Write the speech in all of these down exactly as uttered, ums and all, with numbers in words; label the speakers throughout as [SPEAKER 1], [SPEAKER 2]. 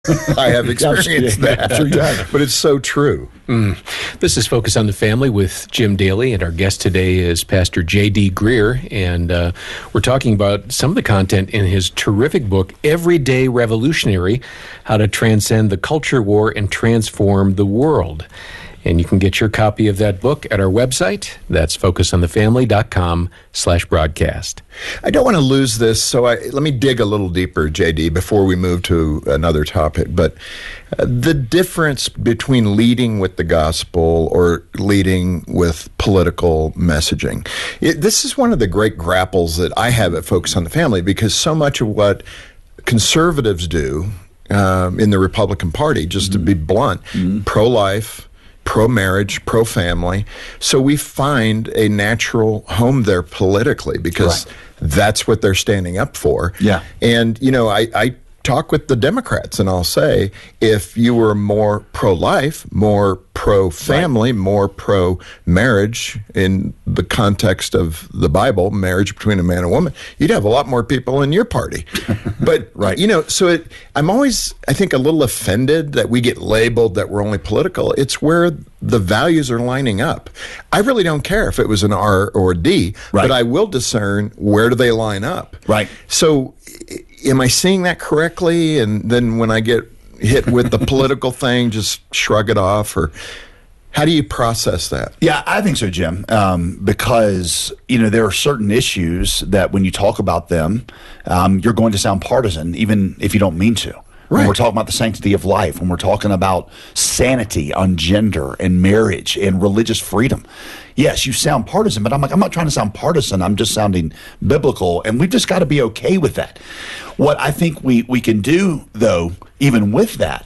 [SPEAKER 1] I have experienced that.
[SPEAKER 2] Sure you have.
[SPEAKER 1] But it's so true.
[SPEAKER 3] Mm. This is Focus on the Family with Jim Daly, and our guest today is Pastor J D. Greear, and uh, we're talking about some of the content in his terrific book, Everyday Revolutionary, How to Transcend the Culture War and Transform the World. And you can get your copy of that book at our website. That's focusonthefamily.com slash broadcast.
[SPEAKER 1] I don't want to lose this, so I, let me dig a little deeper, J D, before we move to another topic. But uh, the difference between leading with the gospel or leading with political messaging. It, this is one of the great grapples that I have at Focus on the Family, because so much of what conservatives do um, in the Republican Party, just mm-hmm. to be blunt, mm-hmm. pro-life, pro-marriage, pro-family. So we find a natural home there politically, because right. that's what they're standing up for.
[SPEAKER 2] Yeah.
[SPEAKER 1] And, you know, I, I talk with the Democrats, and I'll say, if you were more pro-life, more pro-family, right. more pro-marriage in the context of the Bible, marriage between a man and a woman, you'd have a lot more people in your party. But,
[SPEAKER 2] right.
[SPEAKER 1] you know, so it, I'm always, I think, a little offended that we get labeled that we're only political. It's where the values are lining up. I really don't care if it was an R or a D,
[SPEAKER 2] right.
[SPEAKER 1] but I will discern where do they line up.
[SPEAKER 2] Right.
[SPEAKER 1] So am I seeing that correctly? And then when I get hit with the political thing, just shrug it off? Or how do you process that?
[SPEAKER 2] Yeah, I think so, Jim, um, because, you know, there are certain issues that when you talk about them, um, you're going to sound partisan, even if you don't mean to. When
[SPEAKER 1] Right.
[SPEAKER 2] we're talking about the sanctity of life, when we're talking about sanity on gender and marriage and religious freedom. Yes, you sound partisan, but I'm like, I'm not trying to sound partisan. I'm just sounding biblical, and we've just got to be okay with that. What I think we, we can do, though, even with that,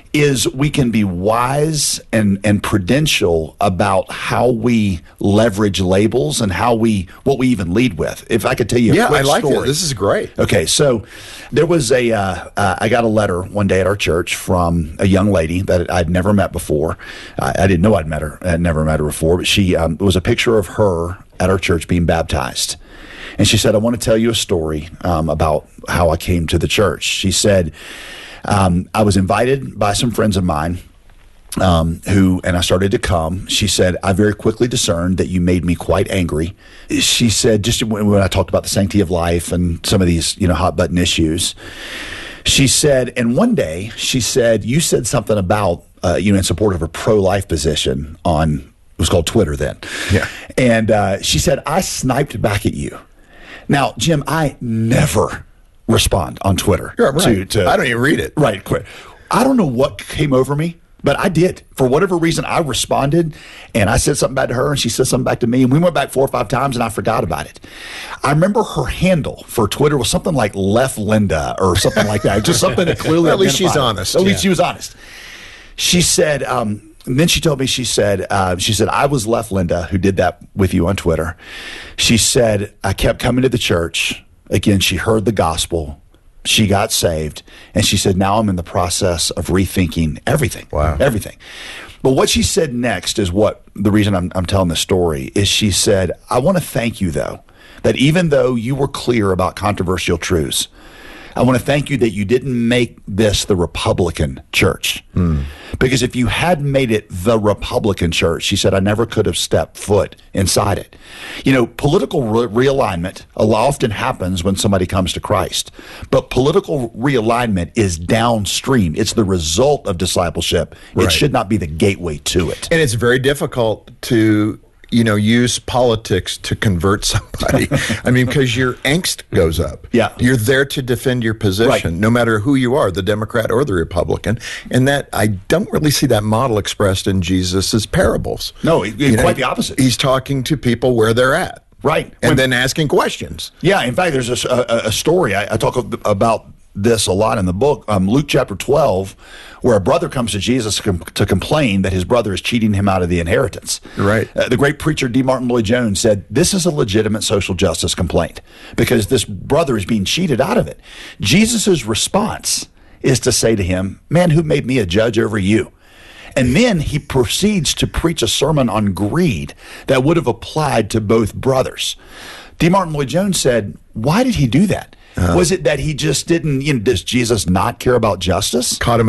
[SPEAKER 2] is we can be wise and, and prudential about how we leverage labels and how we what we even lead with. If I could tell you a
[SPEAKER 1] Yeah,
[SPEAKER 2] quick
[SPEAKER 1] I like
[SPEAKER 2] story.
[SPEAKER 1] it. This is great.
[SPEAKER 2] Okay, so there was a, uh, uh, I got a letter one day at our church from a young lady that I'd never met before. I, I didn't know I'd met her. I'd never met her before, but she, um, it was a picture of her at our church being baptized. And she said, I want to tell you a story um, about how I came to the church. She said, um, I was invited by some friends of mine Um, who, and I started to come. She said, I very quickly discerned that you made me quite angry. She said, just when, when I talked about the sanctity of life and some of these, you know, hot button issues, she said, and one day she said, you said something about, uh, you know, in support of a pro-life position on, it was called Twitter then.
[SPEAKER 1] Yeah.
[SPEAKER 2] And uh, she said, I sniped back at you. Now, Jim, I never respond on Twitter.
[SPEAKER 1] You're right.
[SPEAKER 2] to, to,
[SPEAKER 1] I don't even read it.
[SPEAKER 2] Right. Quit. I don't know what came over me. But I did. For whatever reason, I responded, and I said something back to her, and she said something back to me, and we went back four or five times, and I forgot about it. I remember her handle for Twitter was something like Left Linda or something like that, just something that clearly
[SPEAKER 1] Well, at least she's
[SPEAKER 2] identified.
[SPEAKER 1] honest.
[SPEAKER 2] At least
[SPEAKER 1] Yeah.
[SPEAKER 2] she was honest. She said, um, and then she told me, she said, uh, she said, I was Left Linda who did that with you on Twitter. She said, I kept coming to the church. Again, she heard the gospel. She got saved, and she said, now I'm in the process of rethinking everything.
[SPEAKER 1] Wow.
[SPEAKER 2] Everything. But what she said next is what the reason I'm, I'm telling this story is she said, I want to thank you, though, that even though you were clear about controversial truths, I want to thank you that you didn't make this the Republican church. Mm. Because if you had made it the Republican church, she said, I never could have stepped foot inside it. You know, political re- realignment often happens when somebody comes to Christ. But political realignment is downstream. It's the result of discipleship.
[SPEAKER 1] Right.
[SPEAKER 2] It should not be the gateway to it.
[SPEAKER 1] And it's very difficult to, you know, use politics to convert somebody. I mean, because your angst goes up.
[SPEAKER 2] Yeah.
[SPEAKER 1] You're there to defend your position,
[SPEAKER 2] Right.
[SPEAKER 1] no matter who you are, the Democrat or the Republican. And that, I don't really see that model expressed in Jesus's parables.
[SPEAKER 2] No, it,
[SPEAKER 1] You know,
[SPEAKER 2] quite the opposite.
[SPEAKER 1] He's talking to people where they're at.
[SPEAKER 2] Right.
[SPEAKER 1] And
[SPEAKER 2] When-
[SPEAKER 1] then asking questions.
[SPEAKER 2] Yeah, in fact, there's a, a, a story. I, I talk about this a lot in the book, um, Luke chapter twelve, where a brother comes to Jesus to, com- to complain that his brother is cheating him out of the inheritance.
[SPEAKER 1] Right.
[SPEAKER 2] Uh, the great preacher D. Martin Lloyd-Jones said, this is a legitimate social justice complaint because this brother is being cheated out of it. Jesus' response is to say to him, man, who made me a judge over you? And then he proceeds to preach a sermon on greed that would have applied to both brothers. D. Martin Lloyd-Jones said, why did he do that? Was it that he just didn't, you know, does Jesus not care about justice?
[SPEAKER 1] Caught him